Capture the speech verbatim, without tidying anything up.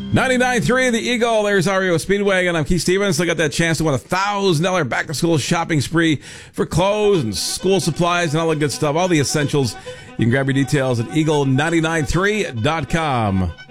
ninety-nine point three The Eagle. There's R E O Speedwagon. I'm Keith Stevens. Still got that chance to win a one thousand dollars back-to-school shopping spree for clothes and school supplies and all the good stuff, all the essentials. You can grab your details at eagle nine nine three dot com.